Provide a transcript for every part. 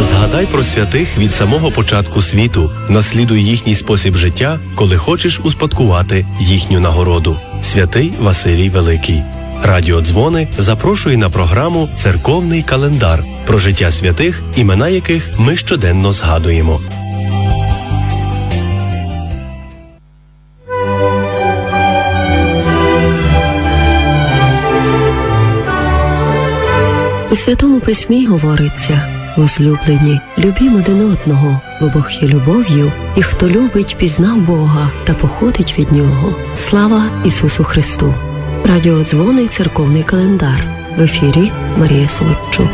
Згадай про святих від самого початку світу. Наслідуй їхній спосіб життя, коли хочеш успадкувати їхню нагороду. Святий Василій Великий. Радіо Дзвони запрошує на програму «Церковний календар» про життя святих, імена яких ми щоденно згадуємо. У Святому Письмі говориться: «Возлюблені, любімо один одного, бо Бог є любов'ю, і хто любить, пізнав Бога та походить від Нього. Слава Ісусу Христу!» Радіо Дзвони, церковний календар. В ефірі Марія Солодчук.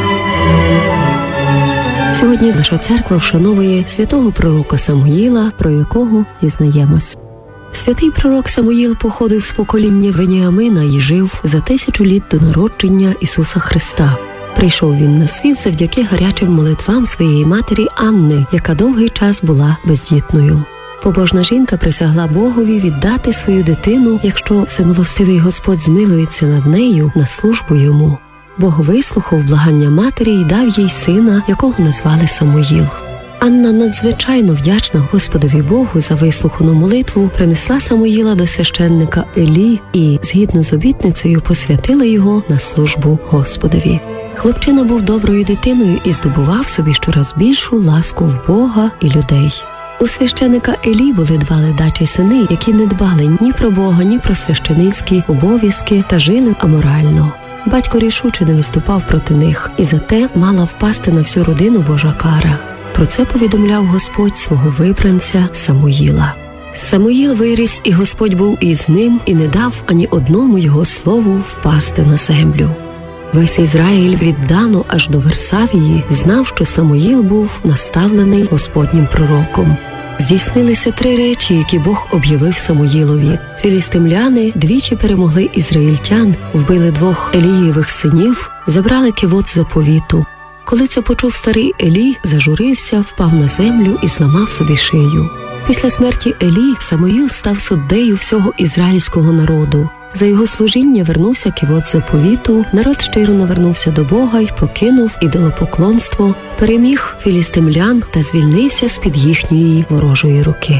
Сьогодні наша церква вшановує святого пророка Самуїла, про якого дізнаємось. Святий пророк Самуїл походив з покоління Веніамина і жив за 1000 літ до народження Ісуса Христа. Прийшов він на світ завдяки гарячим молитвам своєї матері Анни, яка довгий час була бездітною. Побожна жінка присягла Богові віддати свою дитину, якщо всемилостивий Господь змилується над нею, на службу йому. Бог вислухав благання матері і дав їй сина, якого назвали Самуїл. Анна, надзвичайно вдячна Господові Богу за вислухану молитву, принесла Самуїла до священника Елі і, згідно з обітницею, посвятила його на службу Господові. Хлопчина був доброю дитиною і здобував собі щораз більшу ласку в Бога і людей. У священика Елі були 2 ледачі сини, які не дбали ні про Бога, ні про священицькі обов'язки та жили аморально. Батько рішуче не виступав проти них, і за те мала впасти на всю родину Божа кара. Про це повідомляв Господь свого вибранця Самуїла. Самуїл виріс, і Господь був із ним, і не дав ані одному його слову впасти на землю. Весь Ізраїль від Дану аж до Версавії знав, що Самуїл був наставлений Господнім пророком. Здійснилися 3 речі, які Бог об'явив Самуїлові. Філістимляни двічі перемогли ізраїльтян, вбили 2 Елієвих синів, забрали кивот заповіту. Коли це почув старий Елі, зажурився, впав на землю і зламав собі шию. Після смерті Елі Самуїл став суддею всього ізраїльського народу. За його служіння вернувся кивот заповіту, народ щиро навернувся до Бога й покинув ідолопоклонство, переміг філістимлян та звільнився з-під їхньої ворожої руки.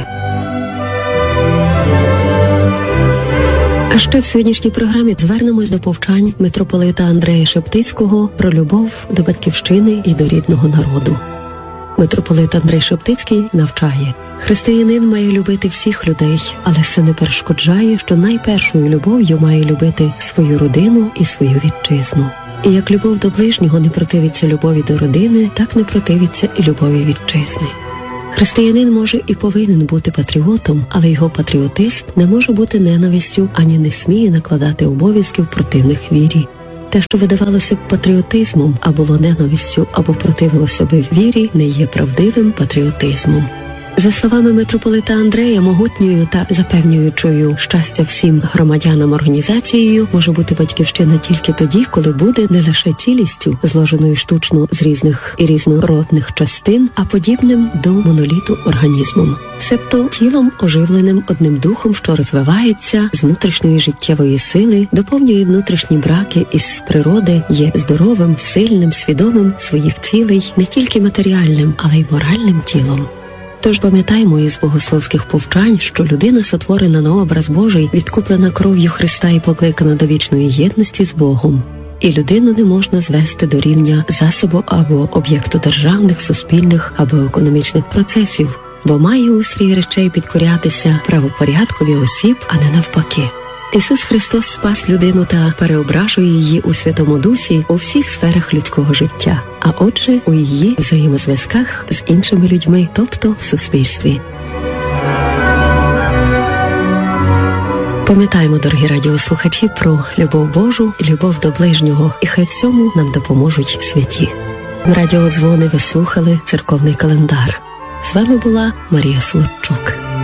А ще в сьогоднішній програмі звернемось до повчань митрополита Андрея Шептицького про любов до батьківщини і до рідного народу. Митрополит Андрей Шептицький навчає: християнин має любити всіх людей, але це не перешкоджає, що найпершою любов'ю має любити свою родину і свою вітчизну. І як любов до ближнього не противиться любові до родини, так не противиться і любові вітчизни. Християнин може і повинен бути патріотом, але його патріотизм не може бути ненавистю, ані не сміє накладати обов'язків противних вірі. Те, що видавалося б патріотизмом, а було ненавистю або противилося б вірі, не є правдивим патріотизмом. За словами митрополита Андрея, могутньою та запевнюючою щастя всім громадянам організацією може бути батьківщина тільки тоді, коли буде не лише цілістю, зложеною штучно з різних і різнородних частин, а подібним до моноліту організмом. Себто тілом, оживленим одним духом, що розвивається з внутрішньої життєвої сили, доповнює внутрішні браки із природи, є здоровим, сильним, свідомим своїх цілей, не тільки матеріальним, але й моральним тілом. Тож пам'ятаємо із богословських повчань, що людина сотворена на образ Божий, відкуплена кров'ю Христа і покликана до вічної єдності з Богом. І людину не можна звести до рівня засобу або об'єкту державних, суспільних або економічних процесів, бо має устрій речей підкорятися правопорядкові осіб, а не навпаки. Ісус Христос спас людину та переображує її у Святому Дусі у всіх сферах людського життя, а отже, у її взаємозв'язках з іншими людьми, тобто в суспільстві. Пам'ятаємо, дорогі радіослухачі, про любов Божу і любов до ближнього, і хай в цьому нам допоможуть святі. Радіо Дзвони ви слухали «Церковний календар». З вами була Марія Солодчук.